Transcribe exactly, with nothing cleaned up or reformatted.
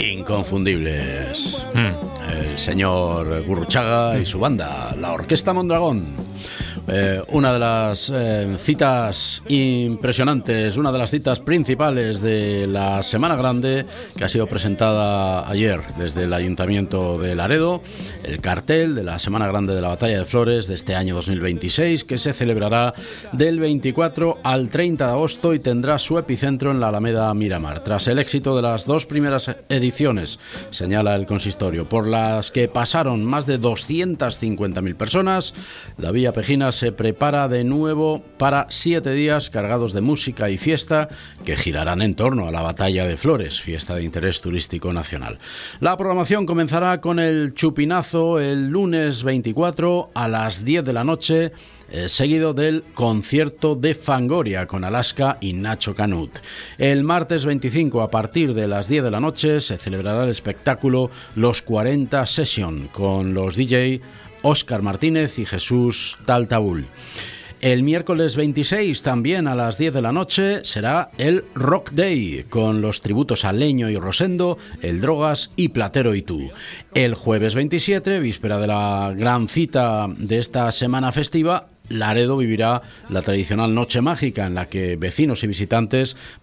inconfundibles. Mm. El señor Gurruchaga y su banda, la Orquesta Mondragón. Eh, una de las eh, citas impresionantes, una de las citas principales de la Semana Grande, que ha sido presentada ayer desde el Ayuntamiento de Laredo, el cartel de la Semana Grande de la Batalla de Flores de este año dos mil veintiséis, que se celebrará del veinticuatro al treinta de agosto y tendrá su epicentro en la Alameda Miramar. Tras el éxito de las dos primeras ediciones, señala el consistorio, por las que pasaron más de doscientas cincuenta mil personas, la Villa Pejina se prepara de nuevo para siete días cargados de música y fiesta que girarán en torno a la Batalla de Flores, fiesta de interés turístico nacional. La programación comenzará con el chupinazo el lunes veinticuatro a las diez de la noche, eh, seguido del concierto de Fangoria con Alaska y Nacho Canut. El martes veinticinco a partir de las diez de la noche se celebrará el espectáculo Los cuarenta Session con los D J Óscar Martínez y Jesús Taltabul. El miércoles veintiséis, también a las diez de la noche, será el Rock Day, con los tributos a Leño y Rosendo, El Drogas y Platero y tú. El jueves veintisiete, víspera de la gran cita de esta semana festiva, Laredo vivirá la tradicional Noche Mágica, en la que vecinos y visitantes